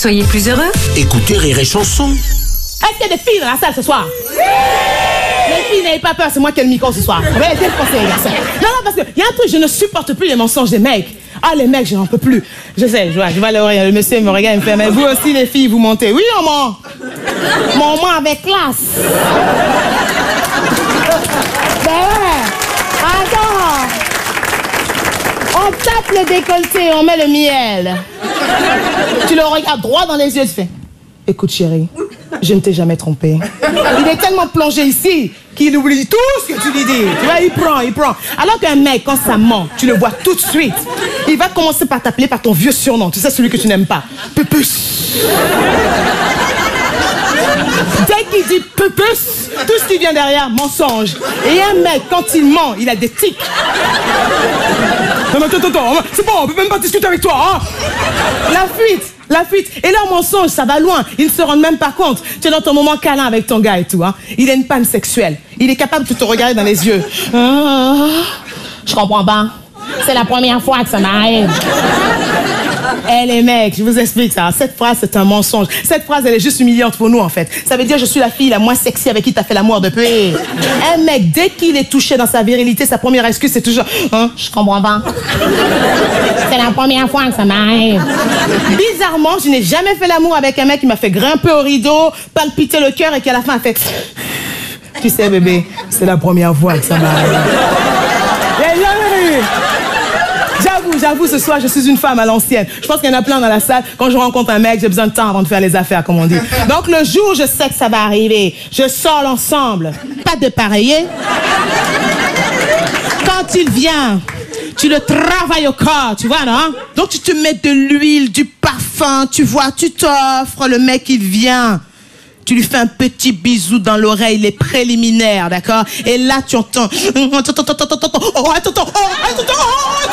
Soyez plus heureux. Écoutez Rire et Chanson. Est-ce qu'il y a des filles dans la salle ce soir? Les filles, n'ayez pas peur, c'est moi qui ai le micro ce soir. Vous voyez, c'est le conseil, les garçons. Non, parce qu'il y a un truc, je ne supporte plus les mensonges des mecs. Ah, les mecs, je n'en peux plus. Je sais, je vois le monsieur me regarde, il me fait, mais vous aussi, les filles, vous montez. Oui, on ment. Mais on ment avec classe. Ben ouais. Attends. On tape le décolleté, on met le miel. Tu le regardes droit dans les yeux, tu fais, écoute chérie, je ne t'ai jamais trompé. Il est tellement plongé ici qu'il oublie tout ce que tu lui dis. Tu vois, il prend. Alors qu'un mec, quand ça ment, tu le vois tout de suite. Il va commencer par t'appeler par ton vieux surnom. Tu sais, celui que tu n'aimes pas. Pupus. Dès qu'il dit pupus, tout ce qui vient derrière, mensonge. Et un mec, quand il ment, il a des tics. Non, mais attends, c'est bon, on peut même pas discuter avec toi, hein. La fuite. Et leur mensonge, ça va loin. Ils ne se rendent même pas compte. Tu es dans ton moment câlin avec ton gars et tout, hein. Il a une panne sexuelle. Il est capable de te regarder dans les yeux. Je comprends pas. C'est la première fois que ça m'arrive. Eh les mecs, je vous explique ça. Cette phrase, c'est un mensonge. Cette phrase, elle est juste humiliante pour nous, en fait. Ça veut dire, je suis la fille la moins sexy avec qui t'as fait l'amour depuis. Un mec, dès qu'il est touché dans sa virilité, sa première excuse, c'est toujours, hein, je comprends pas. C'est la première fois que ça m'arrive. Bizarrement, je n'ai jamais fait l'amour avec un mec qui m'a fait grimper au rideau, palpiter le cœur et qui à la fin a fait, tu sais bébé, c'est la première fois que ça m'arrive. J'avoue, ce soir, je suis une femme à l'ancienne. Je pense qu'il y en a plein dans la salle. Quand je rencontre un mec, j'ai besoin de temps avant de faire les affaires, comme on dit. Donc, le jour où je sais que ça va arriver, je sors l'ensemble. Pas de pareiller. Quand il vient, tu le travailles au corps, tu vois, non? Donc, tu te mets de l'huile, du parfum, tu vois, tu t'offres, le mec, il vient. Tu lui fais un petit bisou dans l'oreille, les préliminaires, d'accord? Et là, tu entends...